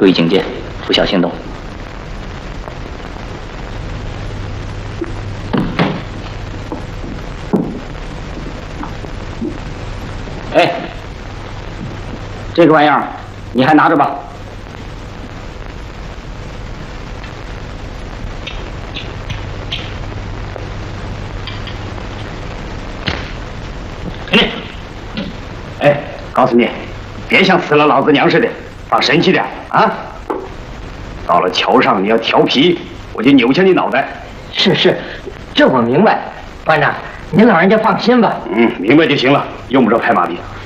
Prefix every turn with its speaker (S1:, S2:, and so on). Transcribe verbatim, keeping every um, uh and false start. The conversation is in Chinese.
S1: 注意警戒，不小心动。哎，这个玩意儿你还拿着吧？给你。哎，告诉你，别像死了老子娘似的，放神气点啊！到了桥上你要调皮，我就扭下你脑袋。
S2: 是是，这我明白，班长，您老人家放心吧。
S1: 嗯，明白就行了，用不着拍马屁。